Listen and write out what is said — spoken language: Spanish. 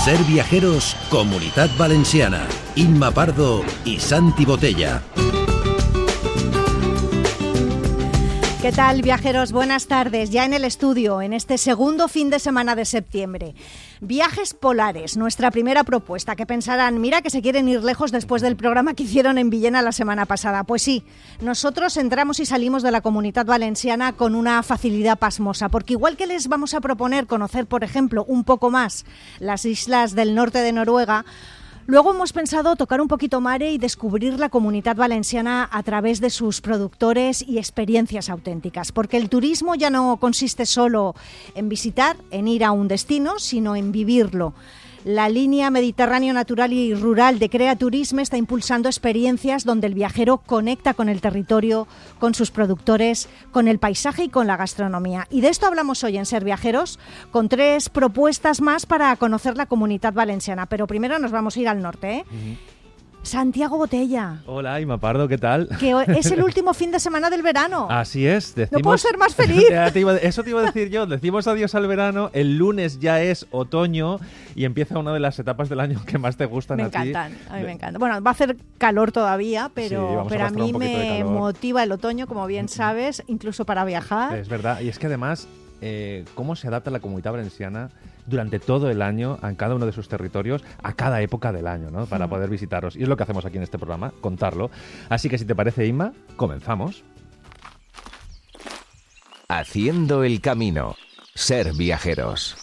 Ser Viajeros, Comunitat Valenciana. Imma Pardo y Santi Botella. ¿Qué tal, viajeros? Buenas tardes. Ya en el estudio, en este segundo fin de semana de septiembre. Viajes polares, nuestra primera propuesta, que pensarán, mira que se quieren ir lejos después del programa que hicieron en Villena la semana pasada. Pues sí, nosotros entramos y salimos de la Comunitat Valenciana con una facilidad pasmosa, porque igual que les vamos a proponer conocer, por ejemplo, un poco más las islas del norte de Noruega, luego hemos pensado tocar un poquito mare y descubrir la Comunitat Valenciana a través de sus productores y experiencias auténticas, porque el turismo ya no consiste solo en visitar, en ir a un destino, sino en vivirlo. La línea Mediterráneo Natural y Rural de Crea Turisme está impulsando experiencias donde el viajero conecta con el territorio, con sus productores, con el paisaje y con la gastronomía. Y de esto hablamos hoy en Ser Viajeros, con 3 propuestas más para conocer la Comunitat Valenciana. Pero primero nos vamos a ir al norte, ¿eh? Santiago Botella. Hola, Imma Pardo, ¿qué tal? Que es el último fin de semana del verano. Así es. No puedo ser más feliz. Eso te iba a decir yo. Decimos adiós al verano, el lunes ya es otoño y empieza una de las etapas del año que más te gustan me a ti. Encantan, a mí me encantan. Bueno, va a hacer calor todavía, pero a mí me motiva el otoño, como bien sabes, incluso para viajar. Es verdad, y es que además, cómo se adapta la Comunitat Valenciana durante todo el año, en cada uno de sus territorios, a cada época del año, ¿no? Para poder visitaros. Y es lo que hacemos aquí en este programa, contarlo. Así que si te parece, Imma, comenzamos. Haciendo el camino. Ser Viajeros.